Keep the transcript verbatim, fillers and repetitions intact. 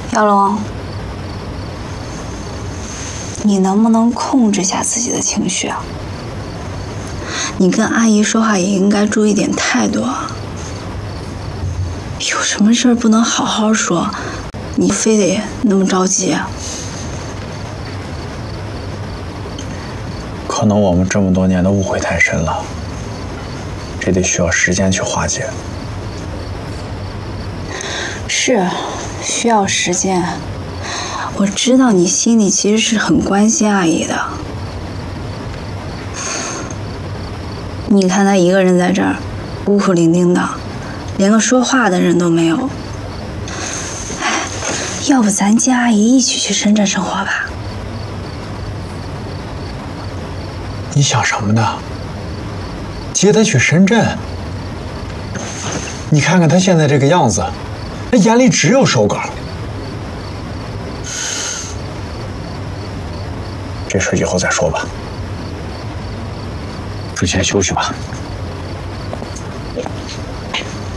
耀龙，你能不能控制下自己的情绪啊？你跟阿姨说话也应该注意点态度啊。有什么事儿不能好好说，你非得那么着急啊？ 可能我们这么多年的误会太深了，这得需要时间去化解。 是，需要时间。我知道你心里其实是很关心阿姨的。你看她一个人在这儿，孤苦伶仃的，连个说话的人都没有。哎，要不咱接阿姨一起去深圳生活吧？ 你想什么呢？接她去深圳？你看看她现在这个样子，那眼里只有手稿。这事以后再说吧。 你先休息吧。